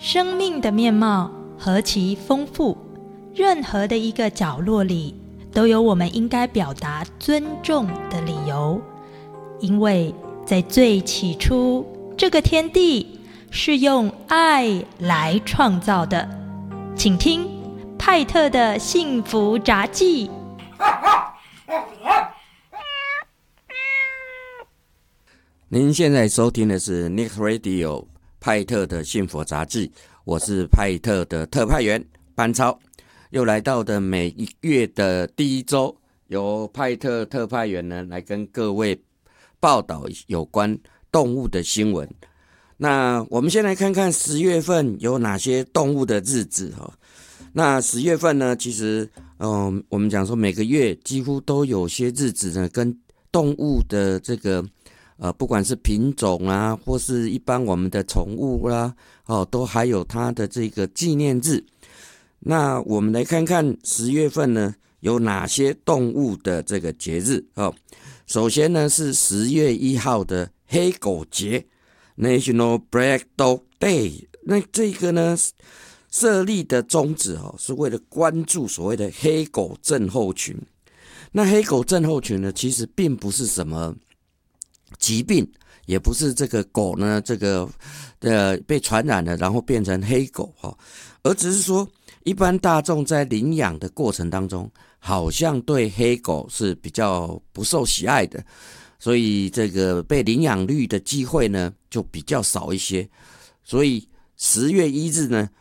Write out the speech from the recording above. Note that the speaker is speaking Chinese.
生命的面貌何其丰富，任何的一个角落里都有我们应该表达尊重的理由。因为在最起初，这个天地是用爱来创造的。请听派特的幸福杂记。 您现在收听的是 Nick Radio 派特的幸福杂记，我是派特的特派员班超，又来到的每一月的第一周，由派特特派员呢来跟各位报道有关动物的新闻。那我们先来看看10月份有哪些动物的日子。那10月份呢，其实我们讲说每个月几乎都有些日子呢跟动物的这个不管是品种啊，或是一般我们的宠物啦，都还有它的这个纪念日。那我们来看看10月份呢有哪些动物的这个节日。首先呢是10月1号的黑狗节 National Black Dog Day。 那这个呢设立的宗旨是为了关注所谓的黑狗症候群。那黑狗症候群呢其实并不是什么疾病，也不是这个狗呢被传染了然后变成黑狗，而只是说一般大众在领养的过程当中好像对黑狗是比较不受喜爱的，所以这个被领养率的机会呢就比较少一些。所以10月1日呢